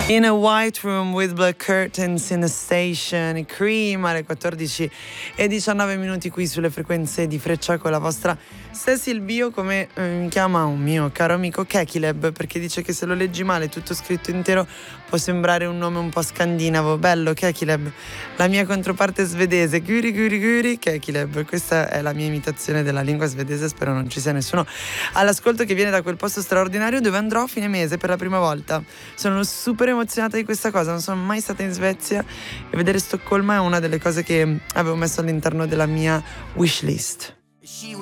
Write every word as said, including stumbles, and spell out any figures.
In a White Room with Black Curtains in a Station, Cream alle quattordici e diciannove minuti qui sulle frequenze di Freccia con la vostra Cecil Bio, come eh, mi chiama un mio caro amico Kekileb, perché dice che se lo leggi male tutto scritto intero può sembrare un nome un po' scandinavo. Bello Kekileb, la mia controparte svedese, Guri Guri Guri Kekileb. Questa è la mia imitazione della lingua svedese, spero non ci sia nessuno all'ascolto che viene da quel posto straordinario dove andrò a fine mese per la prima volta. Sono super emozionata di questa cosa, non sono mai stata in Svezia e vedere Stoccolma è una delle cose che avevo messo all'interno della mia wish list.